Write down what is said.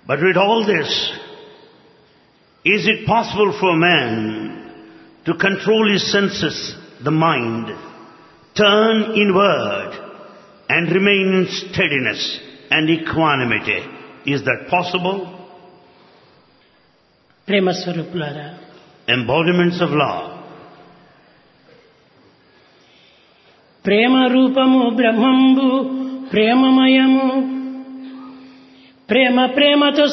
But with all this, is it possible for man to control his senses, the mind, turn inward and remain in steadiness and equanimity? Is that possible? ప్రేమ స్వరూపులారా, Embodiments of love. ప్రేమ రూపము బ్రహ్మంబు ప్రేమమయము, ప్రేమ ప్రేమతో